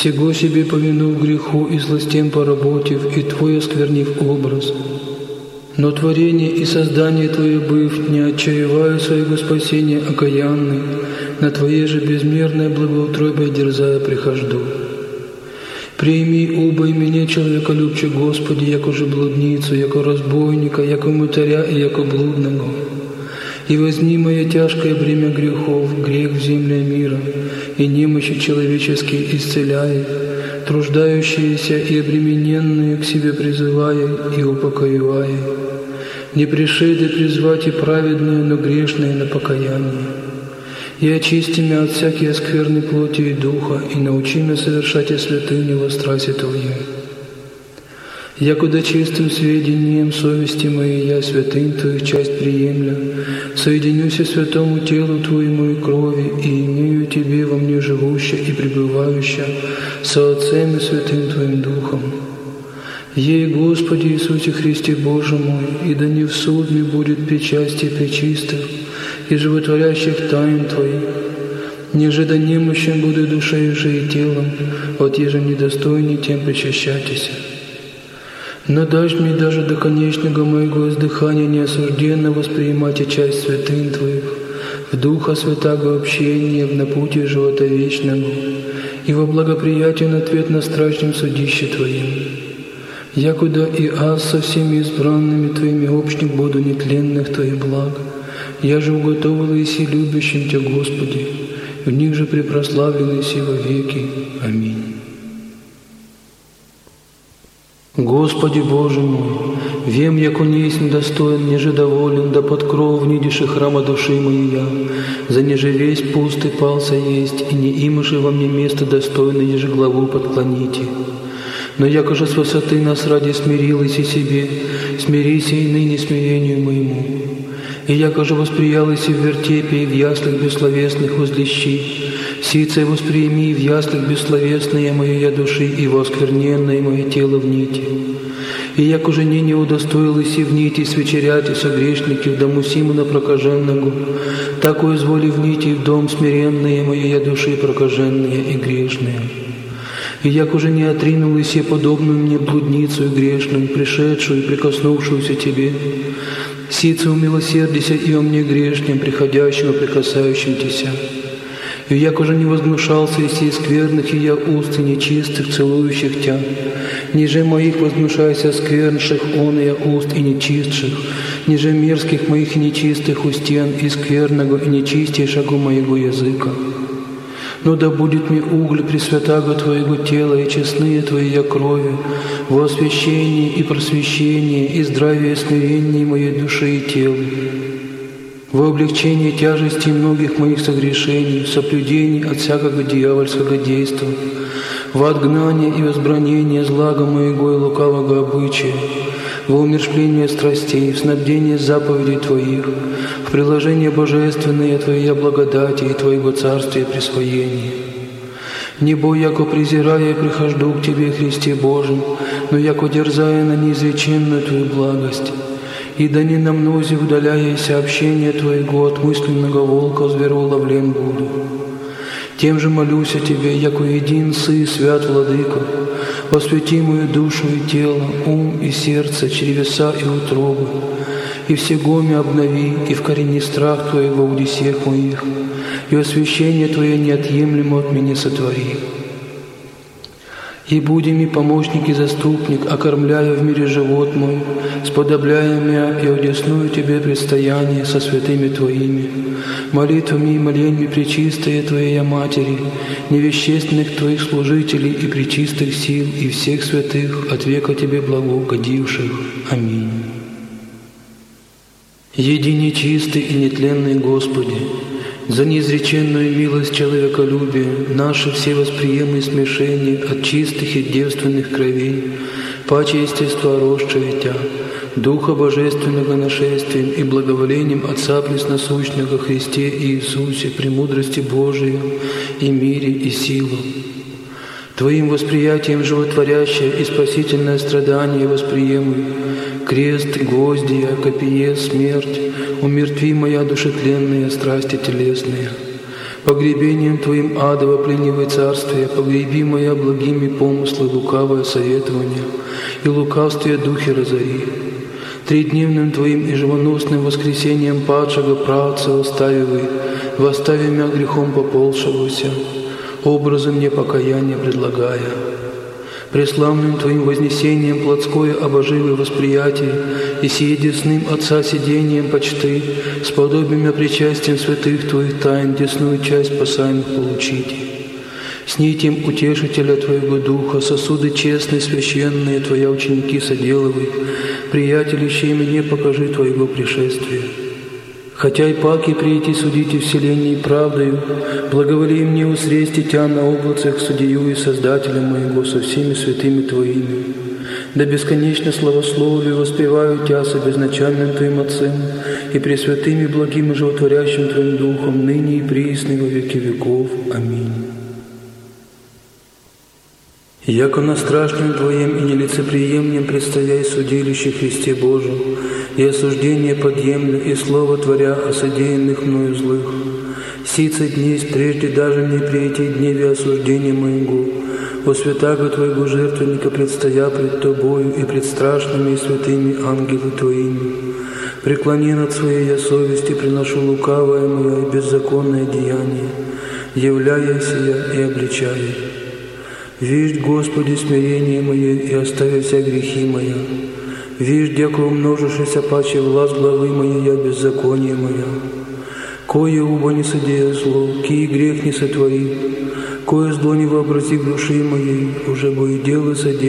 Сего себе повинув греху и сластям поработив, и Твой осквернив образ. Но творение и создание Твое быв, не отчаиваю своего спасения окаянный, на Твое же безмерное благоутробие дерзая прихожду. Прими оба и меня, человеколюбче, Господи, яко же блудницу, яко разбойника, яко мытаря и яко блудного. И возьми мое тяжкое бремя грехов, грех в земле мира, и немощи человеческие исцеляй, труждающиеся и обремененные к себе призывая и упокоивая. Не пришеды призвать и праведные, но грешные на покаяние. И очисти меня от всякой скверной плоти и духа, и научи меня совершать и святыню во страсти Твоей. Якуда чистым сведением совести моей я святынь Твоих часть приемля, соединюсь и святому телу Твоему и крови, и имею Тебе во мне живущее и пребывающее со Отцем и Святым Твоим Духом. Ей, Господи Иисусе Христе Боже мой, и да не в суд мне будет причастие пречистых и животворящих тайн Твоих, ниже да немощен буду душею же и телом, от еже недостойней тем причащайтесь. Но дашь мне даже до конечного моего издыхания неосужденно воспринимать и часть святынь Твоих, в Духа Святаго общения, в напутие живота вечного, и во благоприятен ответ на страшном судище Твоем. Якуда и аз со всеми избранными Твоими общник буду нетленных Твоих благ, я же уготовил иси любящим Тебя, Господи, в них же препрославлен иси во веки. Аминь. Господи Боже мой, вем, яко не есть недостоин, неже доволен, да под кров внидиши храма души моей я, за неже весь пуст и пался есть, и не имаше во мне место достойно, еже главу подклоните. Но яко же с высоты нас ради смирилась и себе, смирися и ныне смирению моему. И яко же восприялась и в вертепе, и в яслях бессловесных возлещи, сице восприими и в яслях бессловесное мое я души, и воскверненное мое тело в нити. И яко же не удостоилась и в нити свечерять и согрешники в дому Симона прокаженного, так уизволи в нити в дом смиренное мое я души прокаженные и грешные. И як уже не отринулась я подобную мне блудницу и грешную, пришедшую и прикоснувшуюся Тебе, сице умилосердися и о мне грешнем, приходящим и прикасающим Тебя. И як уже не возгнушался из сей скверных и я уст и нечистых, целующих Тя, ниже моих возгнушайся сквернших, он и я уст и нечистших, ниже мерзких моих и нечистых устен, и скверного и нечистейшего моего языка. Но да будет мне уголь пресвятаго Твоего тела и честные Твоя крови, во освящении и просвещении, и здравие и смирении моей души и тела, во облегчении тяжести многих моих согрешений, в соблюдении от всякого дьявольского действа, в отгнание и возбранение злага моего и лукавого обычая, во умерщвление страстей, в снабдение заповедей Твоих, в приложение божественное Твоя благодати и Твоего царствия присвоения. Не бо, яко презирая, прихожду к Тебе, Христе Божий, но яко дерзая на неизреченную Твою благость, и да не на мнозе удаляяся общение Твоего от мысленного волка звероуловлен буду. Тем же молюсь о Тебе, яко един Сы, свят Владыка, освети мою душу и тело, ум и сердце, чревеса и утробы, и всегоми обнови, и вкорени страх Твоего в десех моих, и освящение Твое неотъемлемо от меня сотвори. И буди ми помощник и заступник, окормляя в мире живот мой, сподобляя меня и одесную Тебе предстояние со святыми Твоими, молитвами и моленьми пречистая Твоя Матери, невещественных Твоих служителей и пречистых сил и всех святых от века Тебе благоугодивших. Аминь. Едине чистый и нетленный Господи, за неизреченную милость человеколюбия, наши все восприемы и смешения от чистых и девственных кровей, паче естества росшее Тя, Духа Божественного нашествием и благоволением Отца Пресносущного Христе Иисусе, премудрости Божией и мире и силу. Твоим восприятием животворящее и спасительное страдание восприемы, крест, гвоздия, копие, смерть, умертви моя душетленные страсти телесные. Погребением Твоим адово пленивое царствие, погреби моя благими помыслы, лукавое советование, и лукавствие духи разори. Тридневным Твоим и живоносным воскресением падшего правца восстави мя грехом поползшегося, образом мне покаяния предлагая. Преславным Твоим вознесением плотское обоживое восприятие и сие десным Отца сидением почты, сподобим мя причастием святых Твоих тайн десную часть спасаемых получите. С нитем утешителя Твоего Духа, сосуды честные, священные, Твоя ученики соделывай, приятели, чей мне покажи Твоего пришествия. Хотя и паки прийти судите вселенной правдою, благоволи мне усрести Тя на облацах судью и Создателя моего со всеми святыми Твоими. Да бесконечно славословию воспеваю Тя со безначальным Твоим Отцем и пресвятым и благим и животворящим Твоим Духом, ныне и присно во веки веков. Аминь. Яко на страшным Твоем и нелицеприемлем предстояй судилище Христе Божьем, и осуждение подъемлю, и слово творя о содеянных мною злых. Сица днесь, прежде даже мне прийти дневе осуждения моего, о святаго Твоего жертвенника предстоя пред Тобою и пред страшными и святыми ангелы Твоими. Преклони над Своей я совести, приношу лукавое мое и беззаконное деяние, являясь я и обличая. Виждь, Господи, смирение мое, и оставя вся грехи моя. Виждь, яко умножившийся паче власть главы моей, я беззаконие моя. Кое уба не содея зло, кий грех не сотвори, кое зло не вообрази в души моей, уже бы и дело содея.